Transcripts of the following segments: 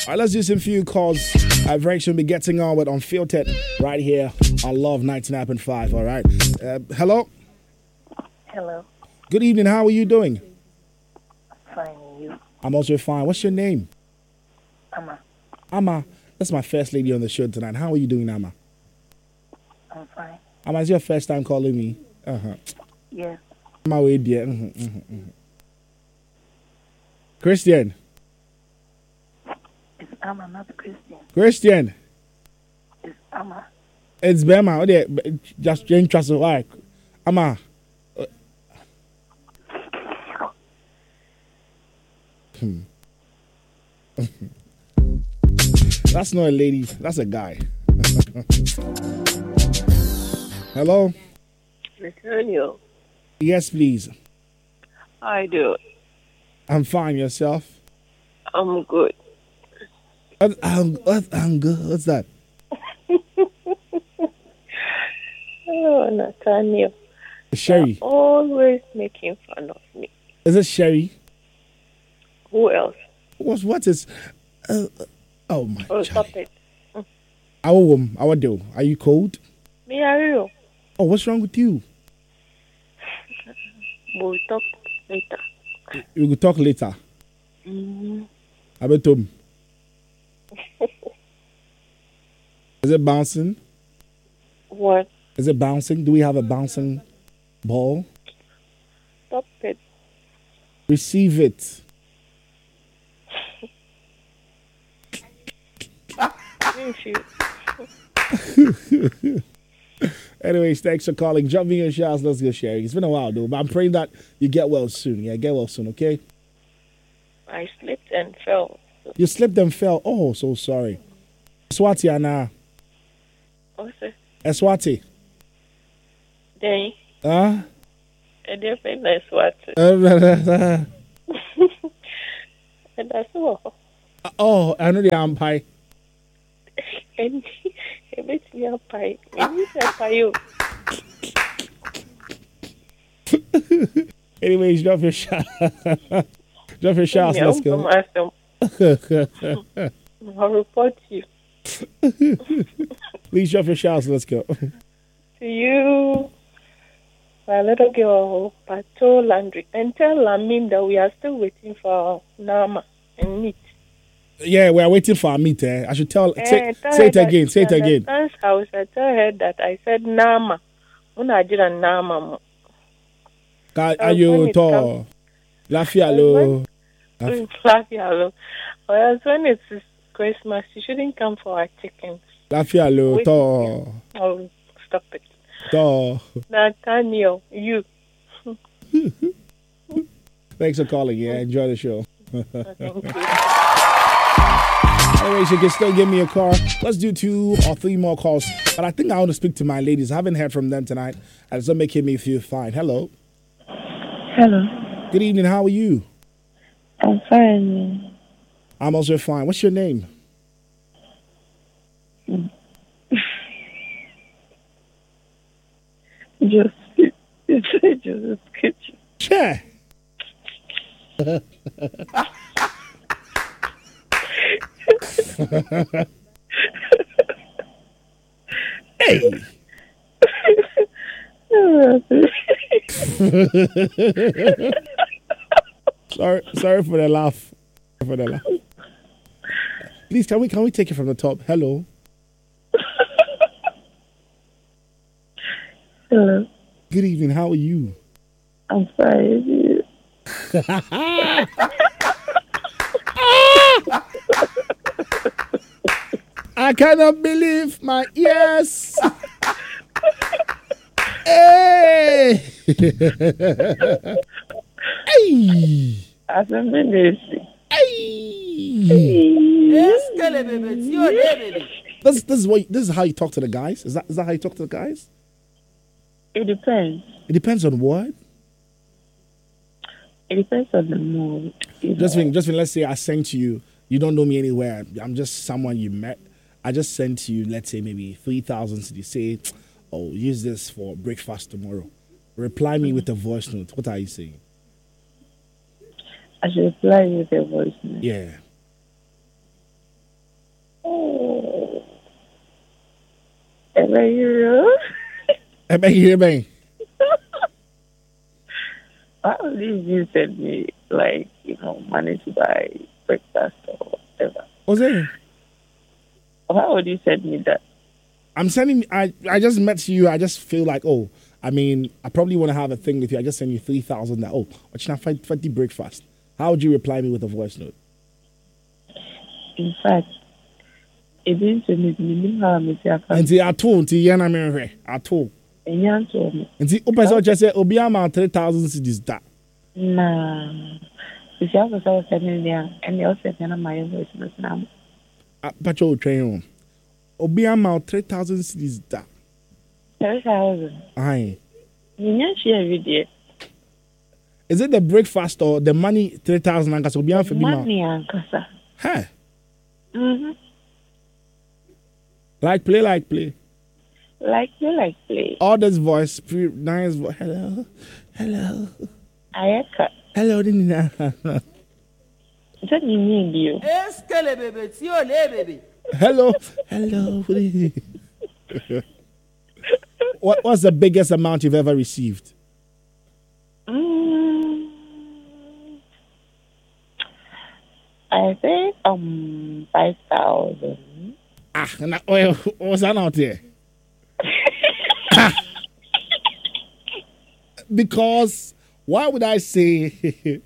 All right, let's do some few calls. Very soon be getting on with Unfiltered right here on Love 99.5. All right. Hello. Hello. Good evening. How are you doing? Fine, and you? I'm also fine. What's your name? Amma. Amma. That's my first lady on the show tonight. How are you doing, Amma? I'm fine. Amma, is your first time calling me? Yes. Amma, wait, dear. Christian. It's Amma, not Christian. Christian. It's Amma. It's Bema. Oh, dear. Just change trust. Why? Amma. That's not a lady. That's a guy. Hello? Nathaniel. Yes, please. How I do? I'm fine. Yourself? I'm good. I'm good. What's that? Oh, Nathaniel. Sherry. You're always making fun of me. Is it Sherry? Who else? What is... oh, my God. Oh, stop it. Our do. Are you cold? Me, are you? Oh, what's wrong with you? We'll talk later. We will talk later. Abetom. Is it bouncing? What? Is it bouncing? Do we have a bouncing ball? Stop it. Receive it. Thank you. Anyways, thanks for calling. Jump in your showers. Let's go, Sherry. It's been a while, though, but I'm praying that you get well soon. Yeah, get well soon, okay? I slipped and fell. You slipped and fell. Oh, so sorry. Eswati, Anna. What's it? Eswati. Then, Huh? I didn't know what. And that's all. Oh, I know the umpire. And he makes me a pie. Maybe it's a pie. Anyways, drop your shot. Drop your shots. Let's go. I'll report you. Please drop your shots. Let's go. To you, my little girl, Pato Landry, and tell Lamin that we are still waiting for Nama and meat. Yeah, we are waiting for our meet. I should say it again. Say it again. House, I tell her that I said Nama. Unajira Nama. Are you tall? Lafialo. Lafialo. Whereas when it's Christmas, you shouldn't come for our chickens. Lafialo. Tall. Oh, stop it. Tall. Nathaniel, you. Thanks for calling. Yeah, enjoy the show. Thank you. Anyways, you can still give me a call. Let's do 2 or 3 more calls. But I think I want to speak to my ladies. I haven't heard from them tonight. And it's not making me feel fine. Hello. Hello. Good evening. How are you? I'm fine. I'm also fine. What's your name? Joseph Kitchen. Sure. Hey. Sorry for the laugh. Please, can we take it from the top? Hello. Hello. Good evening. How are you? I'm fine. I cannot believe my ears. Hey. Hey. As a ministry. This is how you talk to the guys? Is that how you talk to the guys? It depends. It depends on what? It depends on the mood. Just let's say I sent you, you don't know me anywhere. I'm just someone you met. I just sent you, let's say maybe 3,000 cedis. Say, oh, use this for breakfast tomorrow. Reply me with a voice note. What are you saying? I should reply with a voice note. Yeah. beg you. I beg you, bang. Why would you send me, like, money to buy breakfast or whatever? What's it? Why would you send me that? I'm sending. I just met you. I just feel like, oh, I mean, I probably want to have a thing with you. I just send you 3,000. That, oh, what should I fight the breakfast? How would you reply me with a voice note? In fact, it is to me how I'm And see, I told you, I mean, I told. And you told me. And see, open so just say, Obi amount 3,000 cities that. Nah. If you have a soul sending there, and you also send my voice note now. But you train on. Obi amount 3,000 cities that. 3,000. Aye. You can't share video. Is it the breakfast or the money 3,000 and Obi amount for me? Money and casa. Hey. Mm-hmm. Like play. Like play. All this voice, nice voice. Hello. Ayaka. Hello, Nina. What do you need you? Hello. What's the biggest amount you've ever received? I think 5,000. What's that out there? Because why would I say?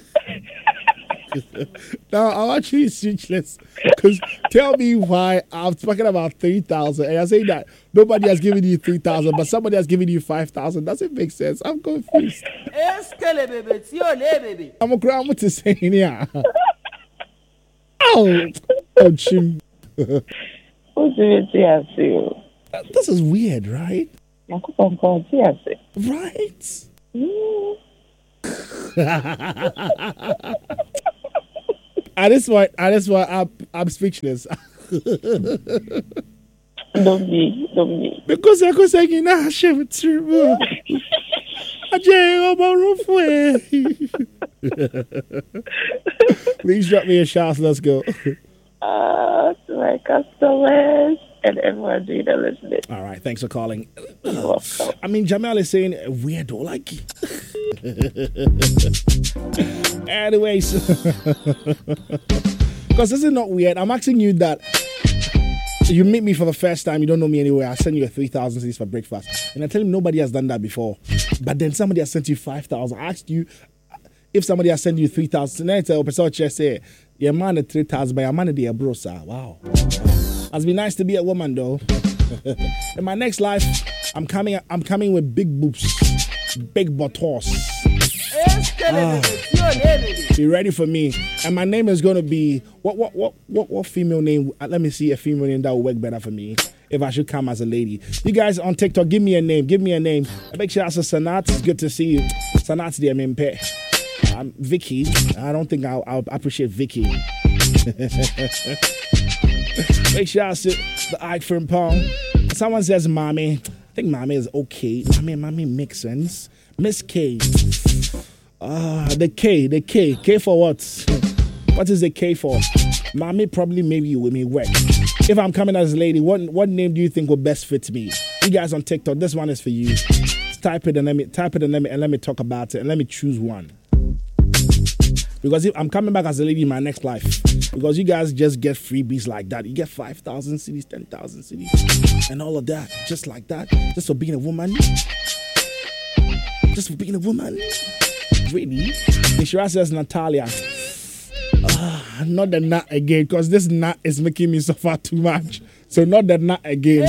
Now I'm actually speechless. Because tell me why I'm talking about 3,000 and I say that nobody has given you 3,000, but somebody has given you 5,000. Doesn't make sense. I'm confused. I'm a grandma to say here. Oh, Chim. This is weird, right? Right? At this point, I'm speechless. Don't be. Because I could say, you know, please drop me a shout. Let's go. To my customers and everyone doing the listening. All right, thanks for calling. You're welcome. I mean, Jamal is saying weirdo like. Anyways, because this is not weird. I'm asking you that. You meet me for the first time, you don't know me anywhere. I send you a 3,000 cities for breakfast. And I tell him nobody has done that before. But then somebody has sent you 5,000. I asked you if somebody has sent you 3,000. And then I tell person just say, your man at 3,000, but your man at the bro, sir. Wow. It's been nice to be a woman though. In my next life, I'm coming with big boobs, big buttocks. Be ready for me. And my name is gonna be what female name? Let me see a female name that will work better for me if I should come as a lady. You guys on TikTok, give me a name. Make sure I say Sanat. It's good to see you. Sanat's the MMP. Vicky. I don't think I'll appreciate Vicky. Make sure I say the Ike from Pong. Someone says mommy. I think mommy is okay. Mommy makes sense. Miss K. The K for what? What is the K for? Mommy probably maybe with me work. If I'm coming as a lady, what name do you think will best fit me? You guys on TikTok, this one is for you. Just type it and let me talk about it and let me choose one. Because if I'm coming back as a lady in my next life, because you guys just get freebies like that. You get 5,000 cities, 10,000 cities, and all of that, just like that, just for being a woman. Just for being a woman. Really? Ishira says Natalia. Not the nut again, because this nut is making me suffer too much. So not the nut again.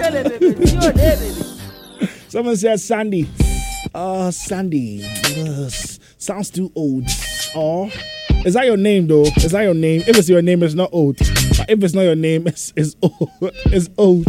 Someone says Sandy. Sandy. Sounds too old. Oh, is that your name though? Is that your name? If it's your name, it's not old. But if it's not your name, it's old. It's old.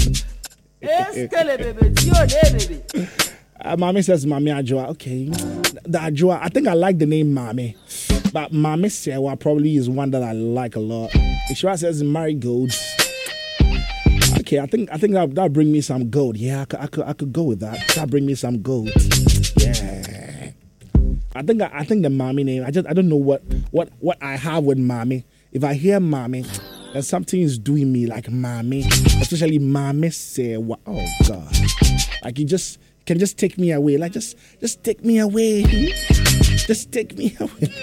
Mommy says Mami Ajua. Okay. The Ajua, I think I like the name Mami. But Mami Sewa probably is one that I like a lot. Ishra says Marigold. Okay, I think that'll bring me some gold. Yeah, I could go with that. That'll bring me some gold. Yeah. I think the mommy name. I don't know what I have with mommy. If I hear mommy, and something is doing me like mommy, especially mommy say, oh God, like you can just take me away, like just take me away, just take me away.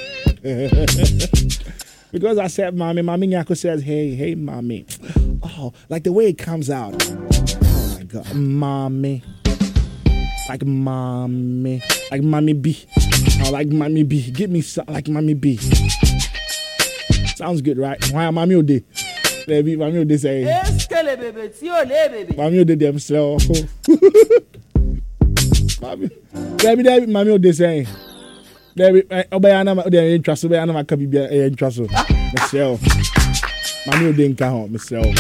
Because I said mommy Nyako says hey mommy, oh, like the way it comes out, oh my God, mommy, like mommy B, oh, like mommy B, give me some like mommy B. Sounds good, right? Why mommy ode? Baby, mommy ode say. Mommy ode themselves. Baby, mommy ode say. Baby, obayana ode interest, obayana ma kabi bia interest. Myself. Mommy ode nka ho myself.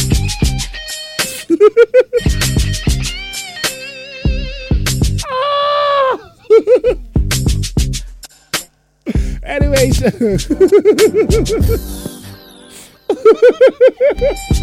Anyways.